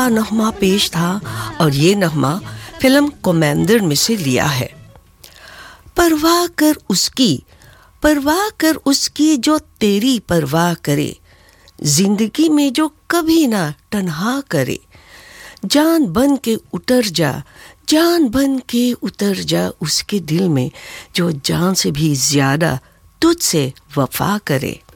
का नगमा पेश था और ये नगमा फिल्म कमांडर में से लिया है। परवाह कर उसकी जो तेरी परवाह करे, जिंदगी में जो कभी ना तन्हा करे। जान बन के उतर जा उसके दिल में, जो जान से भी ज्यादा तुझसे वफा करे।